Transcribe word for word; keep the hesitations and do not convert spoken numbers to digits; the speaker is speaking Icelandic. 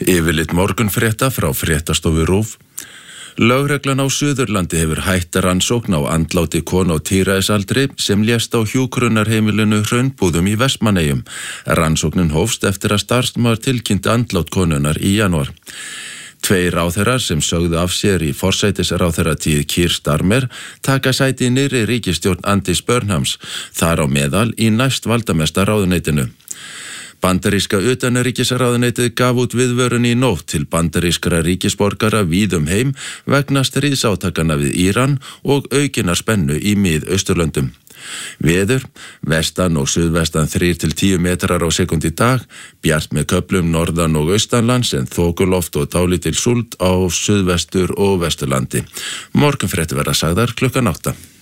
Yfirlit morgunfrétta frá fréttastofu RÚV. Lögreglan á Suðurlandi hefur hætt rannsókn á andláti konu á tíræðisaldri sem lést á hjúkrunarheimilinu Hraunbúðum í Vestmannaeyjum. Rannsóknin hófst eftir að starfsmaður tilkynnti andlát konunnar í janúar. Tveir ráðherrar sem sögðu af sér í forsætisráðherratíð Keir Starmer taka sæti í nýrri ríkisstjórn Andys Burnhams, þar á meðal í næst valdamesta ráðuneytinu. Bandaríska utanríkisráðuneytið gaf út viðvörun í nótt til bandarískra ríkisborgara víðum heim vegna stríðsátakana við Íran og aukinnar spennu í Mið-Austurlöndum. Veður, vestan og suðvestan þrír til tíu metrar á sekúnd í dag, bjart með köflum norðan og austanlands en þokuloft og dálítil súld á suðvestur og vesturlandi. Morgunfréttir verða sagðar klukkan átta.